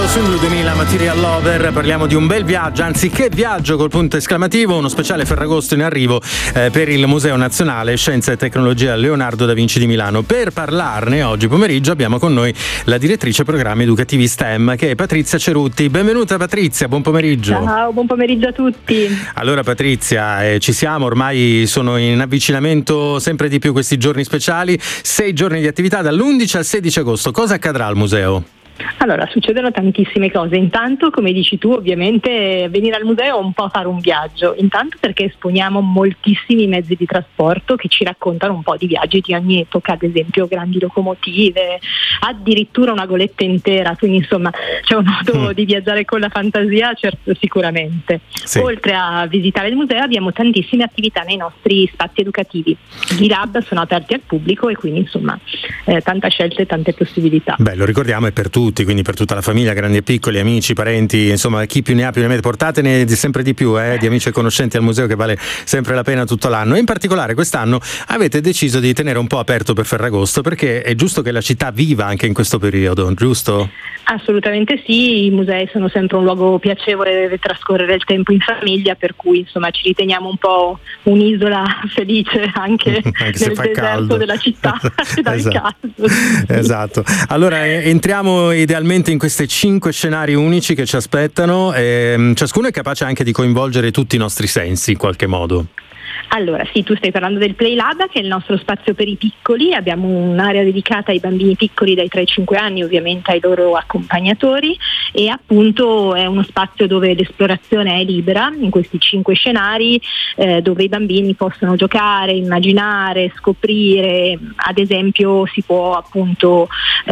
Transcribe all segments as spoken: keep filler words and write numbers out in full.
su duemila Material Lover, parliamo di un bel viaggio, anzi che viaggio col punto esclamativo, uno speciale Ferragosto in arrivo eh, per il Museo Nazionale Scienza e Tecnologia Leonardo da Vinci di Milano. Per parlarne oggi pomeriggio abbiamo con noi la direttrice programmi educativi STEM, che è Patrizia Cerutti. Benvenuta Patrizia, buon pomeriggio. Ciao, buon pomeriggio a tutti. Allora Patrizia, eh, ci siamo, ormai sono in avvicinamento sempre di più questi giorni speciali, sei giorni di attività dall'undici al sedici agosto. Cosa accadrà al museo? Allora, succedono tantissime cose. Intanto, come dici tu, ovviamente venire al museo è un po' fare un viaggio. Intanto perché esponiamo moltissimi mezzi di trasporto che ci raccontano un po' di viaggi di ogni epoca, ad esempio grandi locomotive, addirittura una goletta intera, quindi insomma c'è un modo mm. di viaggiare con la fantasia, certo, sicuramente. Sì. Oltre a visitare il museo abbiamo tantissime attività nei nostri spazi educativi. I lab sono aperti al pubblico e quindi insomma eh, tanta scelta e tante possibilità. Beh, lo ricordiamo, è per tutti. Quindi per tutta la famiglia, grandi e piccoli, amici, parenti, insomma chi più ne ha più ne mette, portatene di sempre di più eh, di amici e conoscenti al museo, che vale sempre la pena tutto l'anno. E in particolare quest'anno avete deciso di tenere un po' aperto per Ferragosto, perché è giusto che la città viva anche in questo periodo, giusto? Assolutamente sì, i musei sono sempre un luogo piacevole dove trascorrere il tempo in famiglia, per cui insomma ci riteniamo un po' un'isola felice anche, anche nel deserto caldo. Della città dal esatto. caldo. Esatto. Allora entriamo idealmente in questi cinque scenari unici che ci aspettano, e ciascuno è capace anche di coinvolgere tutti i nostri sensi in qualche modo. Allora sì, tu stai parlando del Play Lab, che è il nostro spazio per i piccoli. Abbiamo un'area dedicata ai bambini piccoli dai tre ai cinque anni, ovviamente ai loro accompagnatori, e appunto è uno spazio dove l'esplorazione è libera in questi cinque scenari, eh, dove i bambini possono giocare, immaginare, scoprire. Ad esempio si può appunto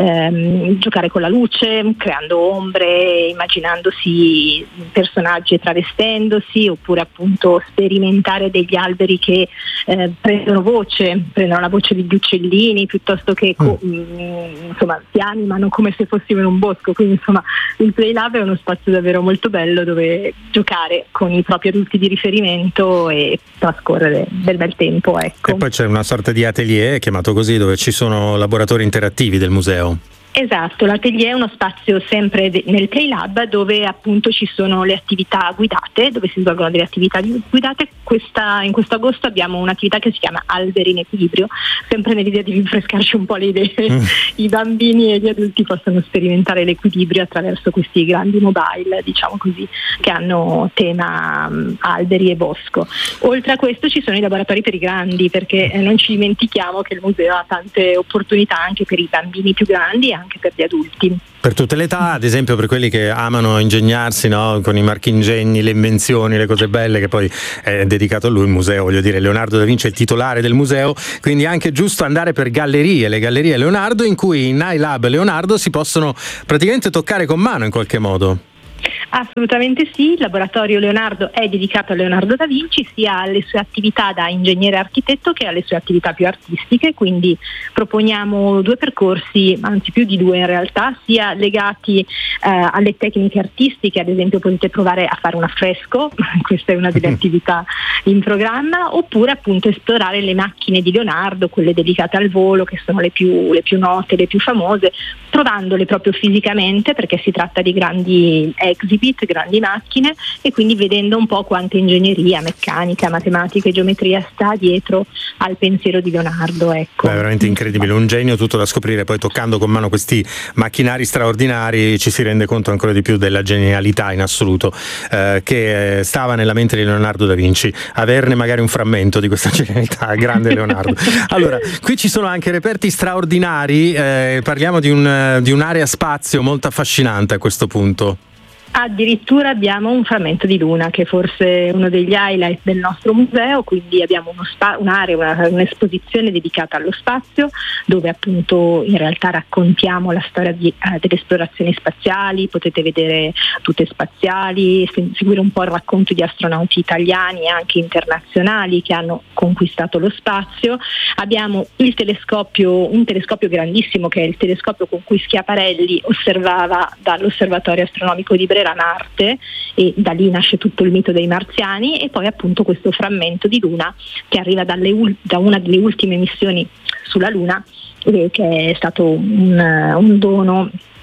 ehm, giocare con la luce, creando ombre, immaginandosi personaggi e travestendosi, oppure appunto sperimentare degli alberi che eh, prendono voce, prendono la voce degli uccellini, piuttosto che co- mm. mh, insomma si animano come se fossimo in un bosco. Quindi insomma il Play Lab è uno spazio davvero molto bello dove giocare con i propri adulti di riferimento e trascorrere del bel tempo, ecco. E poi c'è una sorta di atelier, chiamato così, dove ci sono laboratori interattivi del museo. Esatto, l'atelier è uno spazio sempre de- nel Play Lab, dove appunto ci sono le attività guidate, dove si svolgono delle attività guidate. Questa, in questo agosto abbiamo un'attività che si chiama Alberi in Equilibrio, sempre nell'idea di rinfrescarci un po' le idee. Mm. I bambini e gli adulti possono sperimentare l'equilibrio attraverso questi grandi mobile, diciamo così, che hanno tema um, alberi e bosco. Oltre a questo ci sono i laboratori per i grandi, perché eh, non ci dimentichiamo che il museo ha tante opportunità anche per i bambini più grandi e anche per gli adulti. Per tutte le età, ad esempio per quelli che amano ingegnarsi, no? Con i marchingegni, le invenzioni, le cose belle, che poi è dedicato a lui il museo, voglio dire, Leonardo da Vinci è il titolare del museo, quindi è anche giusto andare per gallerie, le gallerie Leonardo, in cui in iLab Leonardo si possono praticamente toccare con mano in qualche modo. Assolutamente sì, il laboratorio Leonardo è dedicato a Leonardo da Vinci, sia alle sue attività da ingegnere architetto che alle sue attività più artistiche, quindi proponiamo due percorsi, anzi più di due in realtà, sia legati eh, alle tecniche artistiche. Ad esempio potete provare a fare un affresco, questa è una delle attività in programma, oppure appunto esplorare le macchine di Leonardo, quelle dedicate al volo, che sono le più, le più note, le più famose, provandole proprio fisicamente, perché si tratta di grandi exhibit, grandi macchine, e quindi vedendo un po' quanta ingegneria, meccanica, matematica e geometria sta dietro al pensiero di Leonardo, ecco. Beh, è veramente incredibile, un genio, tutto da scoprire. Poi toccando con mano questi macchinari straordinari ci si rende conto ancora di più della genialità in assoluto eh, che stava nella mente di Leonardo da Vinci. Averne magari un frammento di questa genialità, grande Leonardo. Allora, qui ci sono anche reperti straordinari, eh, parliamo di, un, di un'area spazio molto affascinante a questo punto. Addirittura abbiamo un frammento di luna, che forse è uno degli highlight del nostro museo, quindi abbiamo uno spa- un'area, una, un'esposizione dedicata allo spazio, dove appunto in realtà raccontiamo la storia di, eh, delle esplorazioni spaziali. Potete vedere tute spaziali, seguire un po' il racconto di astronauti italiani e anche internazionali che hanno conquistato lo spazio. Abbiamo il telescopio, un telescopio grandissimo, che è il telescopio con cui Schiaparelli osservava dall'osservatorio astronomico di Brera Marte, e da lì nasce tutto il mito dei marziani. E poi appunto questo frammento di luna che arriva dalle ul- da una delle ultime missioni sulla Luna, eh, che è stato un, un dono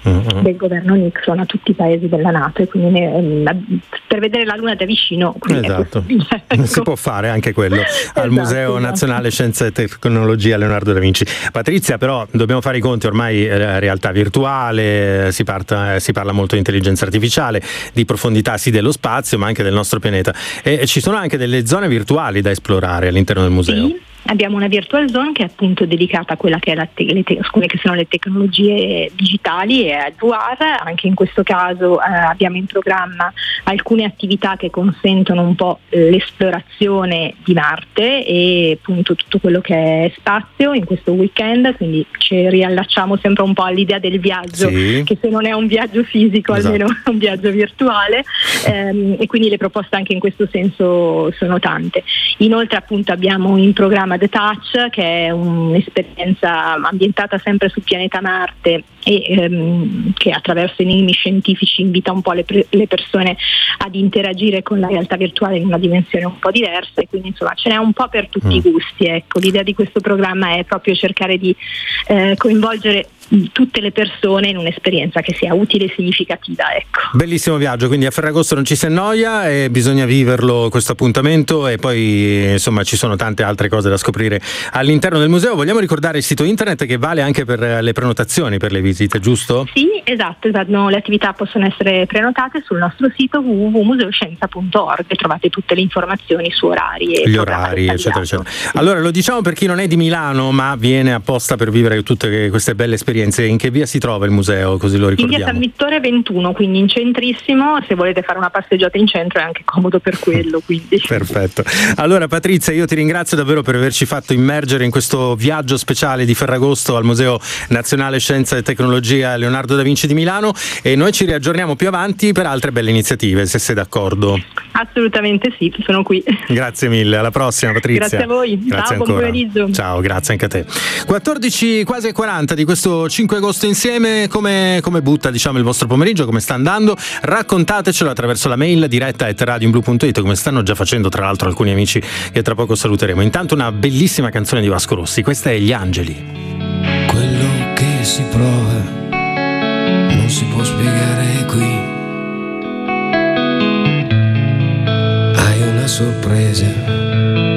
mm-hmm. del governo Nixon a tutti i paesi della NATO, e quindi ne, per vedere la Luna da vicino esatto. ecco. Si può fare anche quello al esatto, Museo esatto. Nazionale Scienza e Tecnologia Leonardo da Vinci. Patrizia, però dobbiamo fare i conti, ormai è realtà virtuale, si, parta, si parla molto di intelligenza artificiale, di profondità sì dello spazio ma anche del nostro pianeta, e ci sono anche delle zone virtuali da esplorare all'interno del museo. Sì. Abbiamo una virtual zone che è appunto dedicata a quella che, è la te- le te- quelle che sono le tecnologie digitali e al V R. Anche in questo caso eh, abbiamo in programma alcune attività che consentono un po' l'esplorazione di Marte e appunto tutto quello che è spazio in questo weekend, quindi ci riallacciamo sempre un po' all'idea del viaggio, sì. che se non è un viaggio fisico esatto. almeno è un viaggio virtuale, ehm, e quindi le proposte anche in questo senso sono tante. Inoltre appunto abbiamo in programma The Touch, che è un'esperienza ambientata sempre sul pianeta Marte e ehm, che attraverso enigmi scientifici invita un po' le, pre- le persone ad interagire con la realtà virtuale in una dimensione un po' diversa, e quindi insomma ce n'è un po' per tutti mm. i gusti. Ecco, l'idea di questo programma è proprio cercare di eh, coinvolgere tutte le persone in un'esperienza che sia utile e significativa. Ecco. Bellissimo viaggio, quindi a Ferragosto non ci si annoia e bisogna viverlo questo appuntamento, e poi insomma ci sono tante altre cose da scoprire all'interno del museo. Vogliamo ricordare il sito internet che vale anche per le prenotazioni per le visite, giusto? Sì, esatto, esatto. No, le attività possono essere prenotate sul nostro sito w w w punto museoscienza punto org e trovate tutte le informazioni su orari e gli orari eccetera eccetera. Allora lo diciamo per chi non è di Milano ma viene apposta per vivere tutte queste belle esperienze. In che via si trova il museo, così lo ricordiamo? In via San Vittore ventuno, quindi in centrissimo. Se volete fare una passeggiata in centro è anche comodo per quello, quindi. Perfetto. Allora Patrizia, io ti ringrazio davvero per averci fatto immergere in questo viaggio speciale di Ferragosto al Museo Nazionale Scienza e Tecnologia Leonardo da Vinci di Milano, e noi ci riaggiorniamo più avanti per altre belle iniziative, se sei d'accordo. Assolutamente sì, sono qui. Grazie mille, alla prossima Patrizia. Grazie a voi. Grazie Ciao, ancora. Buon pomeriggio. Ciao, grazie anche a te. quattordici quasi quaranta di questo cinque agosto insieme, come, come butta diciamo il vostro pomeriggio, come sta andando? Raccontatecelo attraverso la mail diretta at radioblu punto it, come stanno già facendo tra l'altro alcuni amici che tra poco saluteremo. Intanto una bellissima canzone di Vasco Rossi, questa è Gli Angeli. Quello che si prova non si può spiegare qui, hai una sorpresa